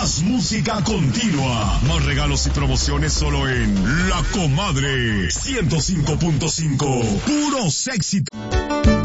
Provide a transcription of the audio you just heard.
Más música continua. Más regalos y promociones solo en La Comadre 105.5. Puros éxitos.